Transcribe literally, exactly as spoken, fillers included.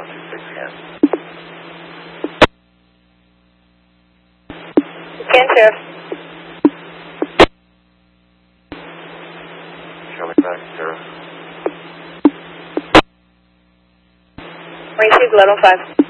one two six again. Scan Sheriff. Show me back, Sheriff. Received eleven oh five.